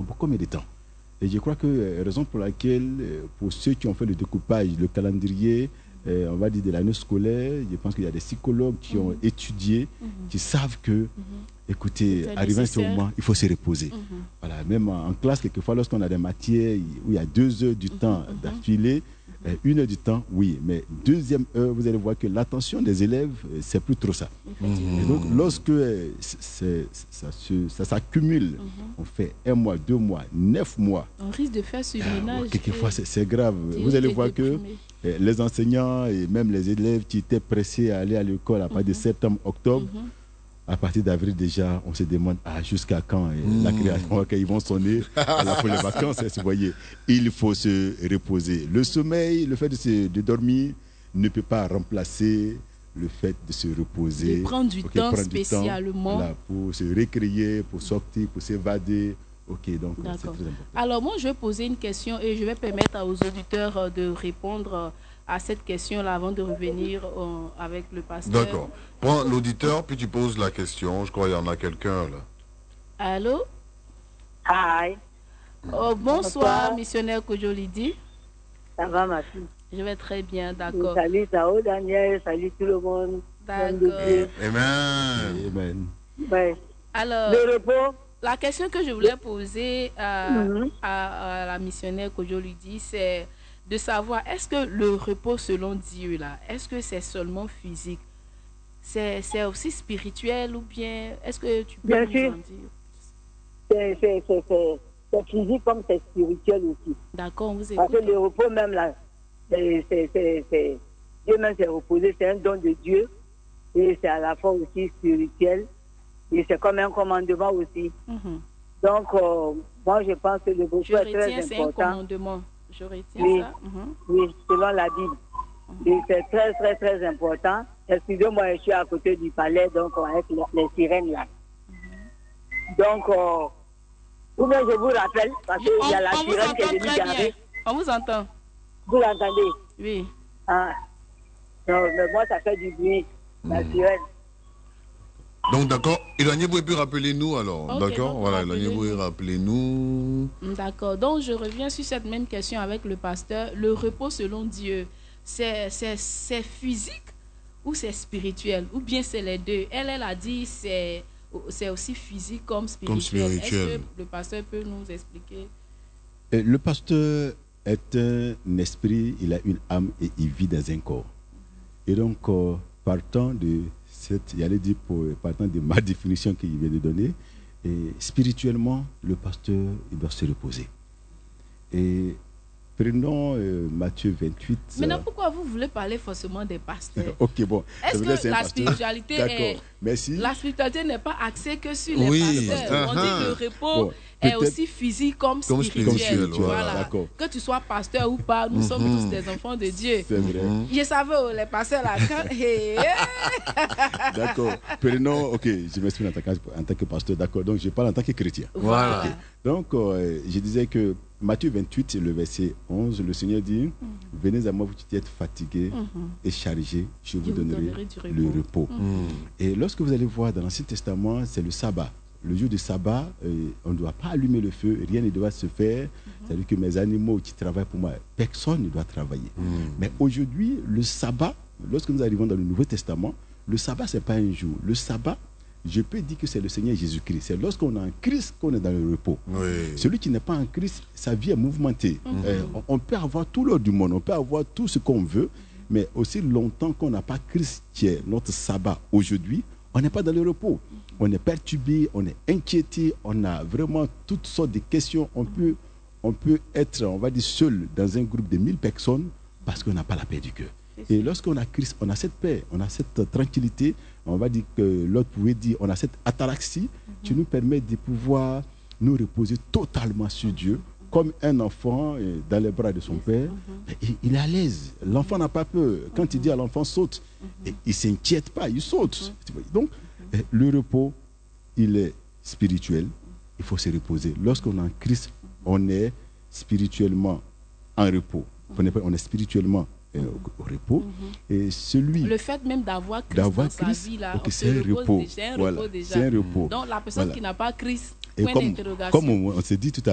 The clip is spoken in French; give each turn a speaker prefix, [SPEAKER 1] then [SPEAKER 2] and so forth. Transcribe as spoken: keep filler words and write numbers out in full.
[SPEAKER 1] pour combien de temps? Et je crois que euh, raison pour laquelle, euh, pour ceux qui ont fait le découpage, le calendrier, euh, on va dire de l'année scolaire, je pense qu'il y a des psychologues qui ont
[SPEAKER 2] Mm-hmm.
[SPEAKER 1] étudié,
[SPEAKER 2] Mm-hmm.
[SPEAKER 1] qui savent que,
[SPEAKER 2] Mm-hmm.
[SPEAKER 1] écoutez, arrivé à ce moment, il faut se reposer.
[SPEAKER 2] Mm-hmm.
[SPEAKER 1] Voilà, même en, en classe, quelquefois, lorsqu'on a des matières où il y a deux heures du
[SPEAKER 2] Mm-hmm.
[SPEAKER 1] temps
[SPEAKER 2] Mm-hmm.
[SPEAKER 1] d'affilée, euh, une heure du temps, oui, mais deuxième heure, vous allez voir que l'attention des élèves, euh, c'est plus trop ça.
[SPEAKER 2] Effectivement.
[SPEAKER 1] Et donc, lorsque euh, c'est- ça, se- ça s'accumule,
[SPEAKER 2] Mm-hmm.
[SPEAKER 1] on fait un mois, deux mois, neuf mois.
[SPEAKER 2] On risque de faire
[SPEAKER 1] Ah,
[SPEAKER 2] surménage.
[SPEAKER 1] quelquefois,
[SPEAKER 2] et
[SPEAKER 1] c'est c'est grave.
[SPEAKER 2] direct
[SPEAKER 1] Vous allez
[SPEAKER 2] et
[SPEAKER 1] voir que
[SPEAKER 2] déprimé.
[SPEAKER 1] euh, les enseignants et même les élèves qui étaient pressés à aller à l'école à partir de septembre, octobre,
[SPEAKER 2] Mhm.
[SPEAKER 1] à partir d'avril déjà, on se demande ah, jusqu'à quand euh, la création, quand ils vont sonner à la fin des vacances. Hein, vous voyez, il faut se reposer. Le sommeil, le fait de, se, de dormir ne peut pas remplacer le fait de se reposer.
[SPEAKER 2] De prendre du
[SPEAKER 1] Ok,
[SPEAKER 2] temps
[SPEAKER 1] prendre du temps,
[SPEAKER 2] spécialement.
[SPEAKER 1] voilà, pour se récréer, pour sortir, pour s'évader. Ok, donc euh, c'est
[SPEAKER 2] D'accord.
[SPEAKER 1] très important.
[SPEAKER 2] Alors moi, je vais poser une question et je vais permettre aux auditeurs euh, de répondre euh, à cette question-là avant de revenir euh, avec le pasteur.
[SPEAKER 3] D'accord. Prends l'auditeur, puis tu poses la question. Je crois qu'il y en a quelqu'un là.
[SPEAKER 2] Allô?
[SPEAKER 4] Hi,
[SPEAKER 2] Oh, bonsoir,
[SPEAKER 4] Bonsoir.
[SPEAKER 2] missionnaire Kojolidi.
[SPEAKER 4] ça va ma fille?
[SPEAKER 2] Je vais très bien, d'accord.
[SPEAKER 4] Salut Tao Daniel, salut tout le monde. Nom de Dieu.
[SPEAKER 2] D'accord.
[SPEAKER 3] Amen.
[SPEAKER 1] Amen.
[SPEAKER 4] Ouais.
[SPEAKER 2] Alors,
[SPEAKER 4] Le repos,
[SPEAKER 2] la question que je voulais poser à,
[SPEAKER 4] Mhm.
[SPEAKER 2] à- à la missionnaire Kojolidi, c'est de savoir, est-ce que le repos selon Dieu, là, est-ce que c'est seulement physique? C'est c'est aussi spirituel ou bien, est-ce que tu peux
[SPEAKER 4] Bien
[SPEAKER 2] nous
[SPEAKER 4] sûr.
[SPEAKER 2] en dire?
[SPEAKER 4] c'est c'est- c'est- c'est- c'est physique comme c'est spirituel aussi.
[SPEAKER 2] D'accord, on vous
[SPEAKER 4] Parce que
[SPEAKER 2] écoute.
[SPEAKER 4] le repos même là, c'est c'est- c'est- c'est- Dieu même s'est reposé, c'est un don de Dieu et c'est à la fois aussi spirituel et c'est comme un commandement aussi.
[SPEAKER 2] Mhm.
[SPEAKER 4] Donc, euh, moi je pense que le repos
[SPEAKER 2] Je
[SPEAKER 4] est
[SPEAKER 2] retiens,
[SPEAKER 4] très
[SPEAKER 2] c'est un
[SPEAKER 4] important.
[SPEAKER 2] commandement. Je retiens
[SPEAKER 4] Oui.
[SPEAKER 2] ça. Mhm.
[SPEAKER 4] Oui, selon la Bible. Et c'est très, très, très important. Excusez-moi, je suis à côté du palais, donc avec les, les sirènes là. Donc, euh, ou bien je vous rappelle, parce qu'il
[SPEAKER 2] On,
[SPEAKER 4] y a la
[SPEAKER 2] on vous
[SPEAKER 4] sirène qui est
[SPEAKER 2] entend
[SPEAKER 4] venue
[SPEAKER 2] très bien.
[SPEAKER 4] garer.
[SPEAKER 2] On vous entend.
[SPEAKER 4] Vous l'entendez?
[SPEAKER 2] Oui.
[SPEAKER 4] Ah. Non, mais moi, ça fait du bruit, la
[SPEAKER 3] Mm.
[SPEAKER 4] sirène.
[SPEAKER 3] Donc d'accord. Ilaniebo, et puis rappelez-nous alors.
[SPEAKER 2] Ok,
[SPEAKER 3] D'accord.
[SPEAKER 2] donc,
[SPEAKER 3] Voilà,
[SPEAKER 2] rappelez-nous.
[SPEAKER 3] Ilaniebo, et rappelez-nous.
[SPEAKER 2] D'accord. Donc, je reviens sur cette même question avec le pasteur. Le repos selon Dieu, c'est c'est- c'est physique ou c'est spirituel? Ou bien c'est les deux? Elle, elle a dit c'est c'est aussi physique comme spirituel.
[SPEAKER 3] spirituel.
[SPEAKER 2] Est-ce que le pasteur peut nous expliquer?
[SPEAKER 1] Et le pasteur est un esprit, il a une âme et il vit dans un corps. Et donc, euh, partant de cette, j'allais dire pour, partant de ma définition qu'il vient de donner, et spirituellement, le pasteur, il doit se reposer. Et prenons euh, Matthieu vingt-huit.
[SPEAKER 2] Maintenant,
[SPEAKER 1] euh,
[SPEAKER 2] pourquoi vous voulez parler forcément des pasteurs?
[SPEAKER 1] ok, bon.
[SPEAKER 2] Est-ce
[SPEAKER 1] ça veut dire
[SPEAKER 2] que
[SPEAKER 1] c'est un
[SPEAKER 2] la
[SPEAKER 1] pasteur.
[SPEAKER 2] spiritualité est...
[SPEAKER 1] D'accord, merci.
[SPEAKER 2] La spiritualité n'est pas axée que sur les
[SPEAKER 3] Oui,
[SPEAKER 2] pasteurs. On dit
[SPEAKER 3] uh-huh.
[SPEAKER 2] que le repos
[SPEAKER 1] Bon,
[SPEAKER 2] est
[SPEAKER 1] peut-être-
[SPEAKER 2] aussi physique comme
[SPEAKER 3] Comme
[SPEAKER 2] spirituel.
[SPEAKER 3] spirituel,
[SPEAKER 2] Voilà.
[SPEAKER 1] d'accord.
[SPEAKER 2] Que tu sois pasteur ou pas, nous sommes tous des enfants de Dieu.
[SPEAKER 1] C'est vrai.
[SPEAKER 2] Je savais, oh, les pasteurs là, quand... Hey, hey.
[SPEAKER 1] D'accord. Prenons, ok, je m'exprime en, tant que- en tant que pasteur, d'accord. Donc, je parle en tant que chrétien.
[SPEAKER 2] Voilà.
[SPEAKER 1] Ok. Donc, euh, je disais que Matthieu vingt-huit, le verset onze, le Seigneur dit, venez à moi, vous qui êtes fatigués
[SPEAKER 2] Mhm.
[SPEAKER 1] et chargés, je vous
[SPEAKER 2] vous
[SPEAKER 1] donnerai,
[SPEAKER 2] donnerai du repos.
[SPEAKER 1] le repos.
[SPEAKER 3] Mm.
[SPEAKER 1] Et lorsque vous allez voir dans l'Ancien Testament, c'est le sabbat. Le jour du sabbat, euh, on ne doit pas allumer le feu, rien ne doit se faire. C'est-à-dire que mes animaux qui travaillent pour moi, personne ne doit travailler.
[SPEAKER 3] Mm.
[SPEAKER 1] Mais aujourd'hui, le sabbat, lorsque nous arrivons dans le Nouveau Testament, le sabbat, ce n'est pas un jour. Le sabbat, je peux dire que c'est le Seigneur Jésus-Christ. C'est lorsqu'on est en Christ qu'on est dans le repos.
[SPEAKER 3] Oui.
[SPEAKER 1] Celui qui n'est pas en Christ, sa vie est mouvementée. Euh, on, on peut avoir tout l'ordre du monde, on peut avoir tout ce qu'on veut, mais aussi longtemps qu'on n'a pas Christ qui est notre sabbat aujourd'hui, on n'est pas dans le repos. On est perturbé, on est inquiété, on a vraiment toutes sortes de questions. On peut, on peut être, on va dire, seul dans un groupe de mille personnes parce qu'on n'a pas la paix du cœur. Et lorsqu'on a Christ, on a cette paix, on a cette tranquillité. On va dire que l'autre pouvait dire, on a cette ataraxie qui nous permet de pouvoir nous reposer totalement sur Dieu, comme un enfant euh, dans les bras de son père. Il, il est à l'aise. L'enfant n'a pas peur. Quand il dit à l'enfant saute, et il ne s'inquiète pas, il saute. Donc, euh, le repos, il est spirituel. Il faut se reposer. Lorsqu'on est en Christ, on est spirituellement en repos. On est, on est spirituellement euh, au, au repos. Et celui
[SPEAKER 2] Le fait même d'avoir Christ
[SPEAKER 1] d'avoir
[SPEAKER 2] dans sa
[SPEAKER 1] Christ,
[SPEAKER 2] vie, là,
[SPEAKER 1] ok,
[SPEAKER 2] on
[SPEAKER 1] c'est
[SPEAKER 2] se
[SPEAKER 1] un
[SPEAKER 2] repose
[SPEAKER 1] repos.
[SPEAKER 2] déjà, c'est un
[SPEAKER 1] Voilà,
[SPEAKER 2] repos déjà.
[SPEAKER 1] c'est un repos.
[SPEAKER 2] Donc, la personne
[SPEAKER 1] Voilà.
[SPEAKER 2] qui n'a pas Christ,
[SPEAKER 1] Et
[SPEAKER 2] point
[SPEAKER 1] comme,
[SPEAKER 2] d'interrogation.
[SPEAKER 1] comme on, on s'est dit tout à